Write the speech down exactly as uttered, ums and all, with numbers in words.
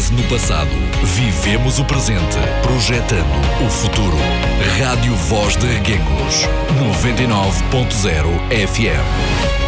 esteve no passado. Vivemos o presente, projetando o futuro. Rádio Voz de Reguengos, noventa e nove ponto zero F M.